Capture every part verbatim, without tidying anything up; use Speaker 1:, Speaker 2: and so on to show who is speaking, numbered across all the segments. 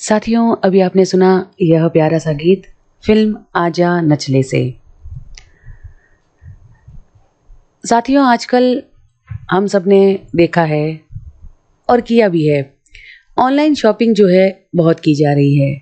Speaker 1: साथियों, अभी आपने सुना यह प्यारा सा गीत फिल्म आजा नचले से। साथियों, आजकल हम सब ने देखा है और किया भी है, ऑनलाइन शॉपिंग जो है बहुत की जा रही है।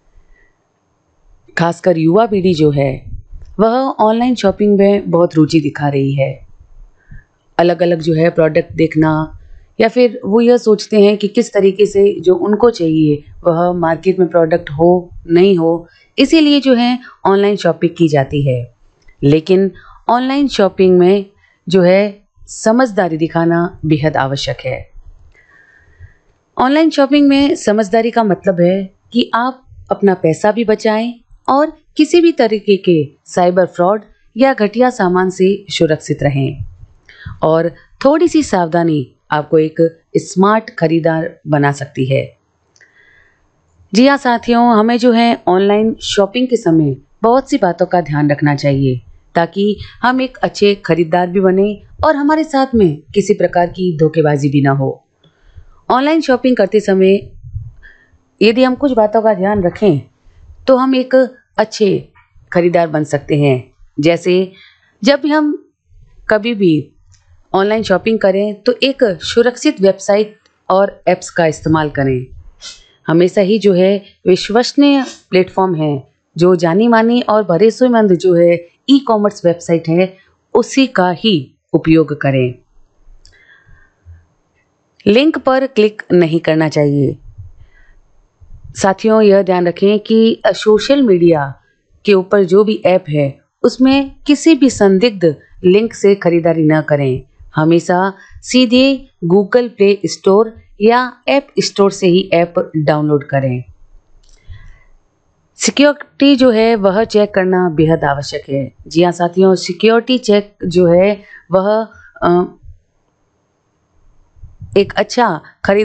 Speaker 1: खासकर युवा पीढ़ी जो है वह ऑनलाइन शॉपिंग में बहुत रुचि दिखा रही है। अलग अलग जो है प्रोडक्ट देखना, या फिर वो यह सोचते हैं कि किस तरीके से जो उनको चाहिए वह मार्केट में प्रोडक्ट हो नहीं हो, इसीलिए जो है ऑनलाइन शॉपिंग की जाती है। लेकिन ऑनलाइन शॉपिंग में जो है समझदारी दिखाना बेहद आवश्यक है। ऑनलाइन शॉपिंग में समझदारी का मतलब है कि आप अपना पैसा भी बचाएं और किसी भी तरीके के साइबर फ्रॉड या घटिया सामान से सुरक्षित रहें। और थोड़ी सी सावधानी आपको एक स्मार्ट खरीदार बना सकती है। जी हाँ साथियों, हमें जो है ऑनलाइन शॉपिंग के समय बहुत सी बातों का ध्यान रखना चाहिए ताकि हम एक अच्छे खरीदार भी बने और हमारे साथ में किसी प्रकार की धोखेबाजी भी ना हो। ऑनलाइन शॉपिंग करते समय यदि हम कुछ बातों का ध्यान रखें तो हम एक अच्छे खरीदार बन सकते हैं। जैसे जब भी हम कभी भी ऑनलाइन शॉपिंग करें तो एक सुरक्षित वेबसाइट और ऐप्स का इस्तेमाल करें। हमेशा ही जो है विश्वसनीय प्लेटफॉर्म है, जो जानी मानी और भरोसेमंद जो है ई कॉमर्स वेबसाइट है, उसी का ही उपयोग करें। लिंक पर क्लिक नहीं करना चाहिए। साथियों, यह ध्यान रखें कि सोशल मीडिया के ऊपर जो भी ऐप है उसमें किसी भी संदिग्ध लिंक से खरीदारी न करें। हमेशा सीधे गूगल प्ले स्टोर या ऐप स्टोर से ही ऐप डाउनलोड करें। सिक्योरिटी जो है वह चेक करना बेहद आवश्यक है। जी हाँ साथियों, सिक्योरिटी चेक जो है वह एक अच्छा खरीद